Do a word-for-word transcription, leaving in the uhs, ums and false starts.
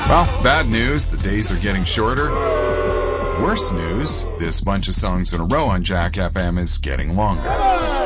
Well, bad news, the days are getting shorter. Worse news, this bunch of songs in a row on Jack F M is getting longer.